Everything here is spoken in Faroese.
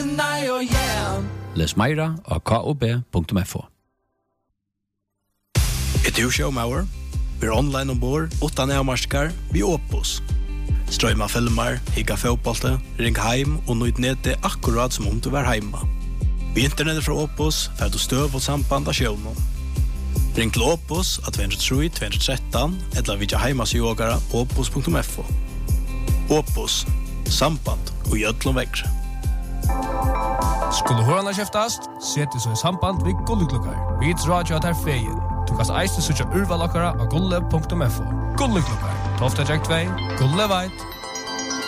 nei og yeah. Les meira av kob.fo. Du showmauer. Vi er online ombord, utan avmarskar, vi Opus. Strøyma filmer, higga fotbollte, ring heim og nøyd nede akkurat som om du var heima. Vi internettet fra Opus, fer du støv og samband av sjøvnen. Ring til Opus av 203-213, eller vidja heimasjogara opus.fo. Opus, samband og gjødlom vekkre. Skulle hørende kjeftast, sette så i samband ved Gulleklukkar. Vi drar at her feien. Du kan eiste søtja urvalakara av gulle.fo. Gulleklukkar, Tofta Jack 2, Gulle Veit.